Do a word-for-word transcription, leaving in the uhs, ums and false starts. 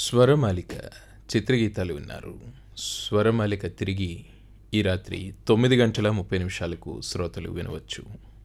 స్వరమాలిక చిత్రగీతాలు విన్నారు. స్వరమాలిక తిరిగి ఈ రాత్రి తొమ్మిది గంటల ముప్పై నిమిషాలకు శ్రోతలు వినవచ్చు.